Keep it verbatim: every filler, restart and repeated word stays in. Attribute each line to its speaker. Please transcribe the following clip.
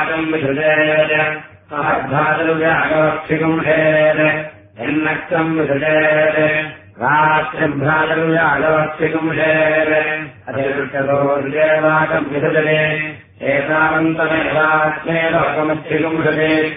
Speaker 1: वाचम् विसृजेत् महद्भातृव्यागवक्षिकुंसेत् यन्नक्तम् विसृजेत् रात्रिभ्रातृव्यागवक्षिकुंसेत् अधिवृष्टगोर्यवाचम् विसृजते एतावन्तमेवात्मे लोकमक्षिकुंसते